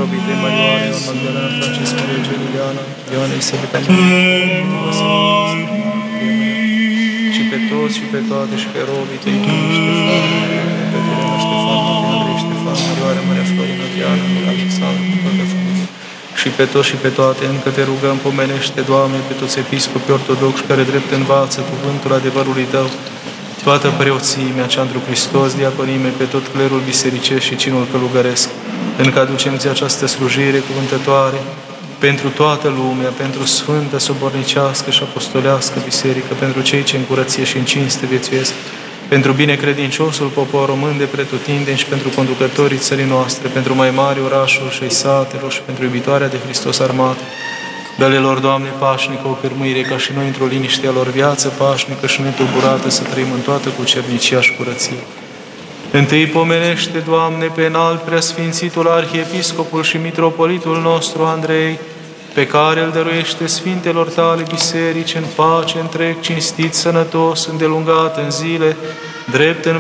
robii tăi, Marioare, Ion Magdalena, Francisc, Maria Gelileana, Ioan Elisabeta, și pe toți și pe toate și pe robii tăi, Ștefan, pe Elena Ștefan, pe Andrei Ștefan, Marioare, Maria Florina, Diana, Alexandru, toată familia. Și pe toți și pe toate, încă te rugăm, pomenește, Doamne, pe toți episcopii ortodoxi care drept învață cuvântul adevărului Tău, toată preoțimea cea întru Hristos, diaconime, pe tot clerul bisericesc și cinul călugăresc, încă aducem-ți această slujire cuvântătoare pentru toată lumea, pentru sfântă, sobornicească și apostolească biserică, pentru cei ce în curăție și în cinste viețuiesc, pentru binecredinciosul popor român de pretutindeni și pentru conducătorii țării noastre, pentru mai mari orașuri și satelor și pentru iubitoarea de Hristos armată. Dă-le lor, Doamne, pașnică o cârmuire, ca și noi într-o liniște a lor viață pașnică și netulburată să trăim în toată cucernicia și curăție. Întâi pomenește, Doamne, pe înalt preasfințitul arhiepiscopul și mitropolitul nostru Andrei, pe care îl dăruiește sfintelor tale biserici în pace întreg, cinstit, sănătos, îndelungat în zile, drept în